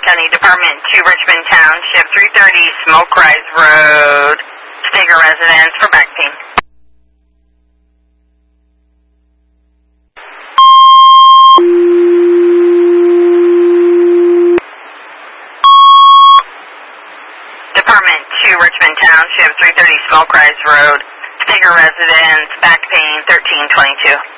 County Department to Richmond Township, 330 Smoke Rise Road, Steger residence for back pain. Department to Richmond Township, 330 Smoke Rise Road, Steger residence, back pain, 1322.